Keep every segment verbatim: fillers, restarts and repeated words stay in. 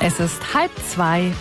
Es ist halb zwei.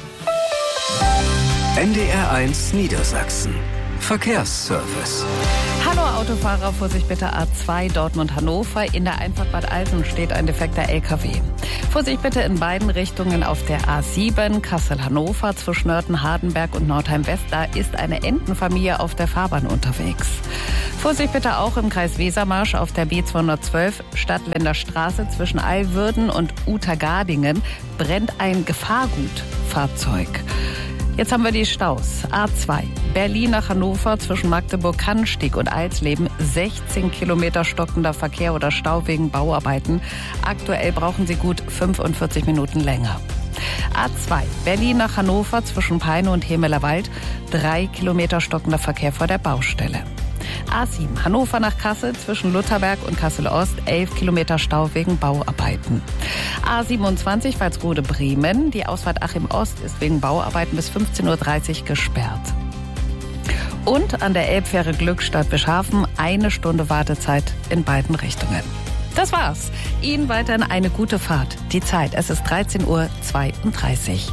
N D R eins Niedersachsen. Verkehrsservice. Hallo Autofahrer, Vorsicht bitte A zwei Dortmund-Hannover. In der Einfahrt Bad Alsen steht ein defekter L K W. Vorsicht bitte in beiden Richtungen auf der A sieben Kassel-Hannover zwischen Nörten-Hardenberg und Nordheim-West. Da ist eine Entenfamilie auf der Fahrbahn unterwegs. Vorsicht bitte auch im Kreis Wesermarsch auf der B zweihundertzwölf Stadtländer Straße zwischen Eilwürden und Utergardingen brennt ein Gefahrgutfahrzeug. Jetzt haben wir die Staus. A zwei, Berlin nach Hannover zwischen Magdeburg-Kannenstieg und Alsleben. sechzehn Kilometer stockender Verkehr oder Stau wegen Bauarbeiten. Aktuell brauchen Sie gut fünfundvierzig Minuten länger. A zwei, Berlin nach Hannover zwischen Peine und Hemelerwald. drei Kilometer stockender Verkehr vor der Baustelle. A sieben, Hannover nach Kassel zwischen Lutherberg und Kassel-Ost, elf Kilometer Stau wegen Bauarbeiten. A siebenundzwanzig, Walsrode-Bremen, die Ausfahrt Achim-Ost ist wegen Bauarbeiten bis fünfzehn Uhr dreißig gesperrt. Und an der Elbfähre Glückstadt-Bischhafen eine Stunde Wartezeit in beiden Richtungen. Das war's. Ihnen weiterhin eine gute Fahrt. Die Zeit, es ist dreizehn Uhr zweiunddreißig.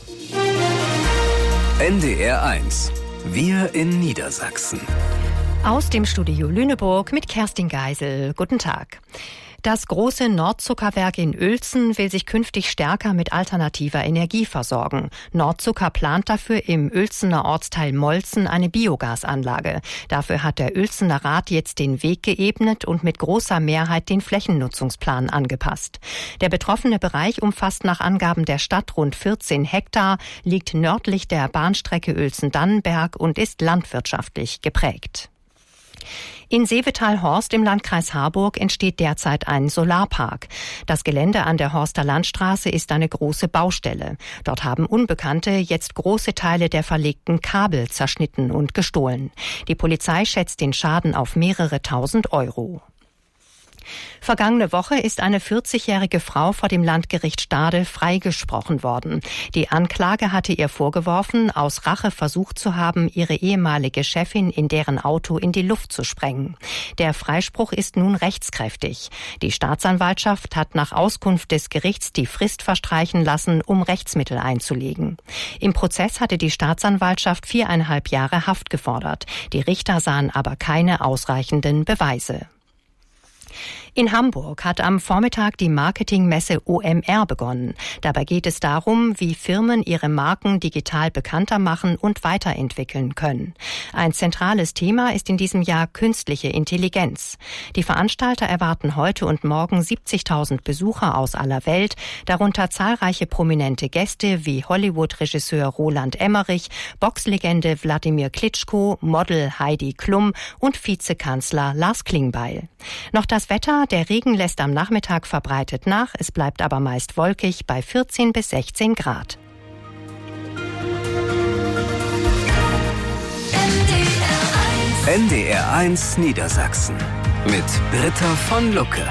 N D R eins. Wir in Niedersachsen. Aus dem Studio Lüneburg mit Kerstin Geisel. Guten Tag. Das große Nordzuckerwerk in Uelzen will sich künftig stärker mit alternativer Energie versorgen. Nordzucker plant dafür im Uelzener Ortsteil Molzen eine Biogasanlage. Dafür hat der Uelzener Rat jetzt den Weg geebnet und mit großer Mehrheit den Flächennutzungsplan angepasst. Der betroffene Bereich umfasst nach Angaben der Stadt rund vierzehn Hektar, liegt nördlich der Bahnstrecke Uelzen-Dannenberg und ist landwirtschaftlich geprägt. In Seevetal-Horst im Landkreis Harburg entsteht derzeit ein Solarpark. Das Gelände an der Horster Landstraße ist eine große Baustelle. Dort haben Unbekannte jetzt große Teile der verlegten Kabel zerschnitten und gestohlen. Die Polizei schätzt den Schaden auf mehrere tausend Euro. Vergangene Woche ist eine vierzigjährige Frau vor dem Landgericht Stade freigesprochen worden. Die Anklage hatte ihr vorgeworfen, aus Rache versucht zu haben, ihre ehemalige Chefin in deren Auto in die Luft zu sprengen. Der Freispruch ist nun rechtskräftig. Die Staatsanwaltschaft hat nach Auskunft des Gerichts die Frist verstreichen lassen, um Rechtsmittel einzulegen. Im Prozess hatte die Staatsanwaltschaft viereinhalb Jahre Haft gefordert. Die Richter sahen aber keine ausreichenden Beweise. In Hamburg hat am Vormittag die Marketingmesse O M R begonnen. Dabei geht es darum, wie Firmen ihre Marken digital bekannter machen und weiterentwickeln können. Ein zentrales Thema ist in diesem Jahr künstliche Intelligenz. Die Veranstalter erwarten heute und morgen siebzigtausend Besucher aus aller Welt, darunter zahlreiche prominente Gäste wie Hollywood-Regisseur Roland Emmerich, Boxlegende Wladimir Klitschko, Model Heidi Klum und Vizekanzler Lars Klingbeil. Noch das Wetter. Der Regen lässt am Nachmittag verbreitet nach, es bleibt aber meist wolkig bei vierzehn bis sechzehn Grad. N D R eins Niedersachsen mit Britta von Lucke.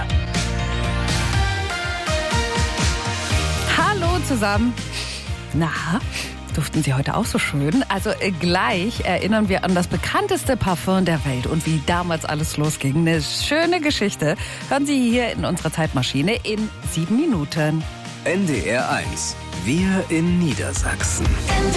Hallo zusammen. Na, duften Sie heute auch so schön? Also äh, gleich erinnern wir an das bekannteste Parfum der Welt und wie damals alles losging. Eine schöne Geschichte hören Sie hier in unserer Zeitmaschine in sieben Minuten. N D R eins. Wir in Niedersachsen.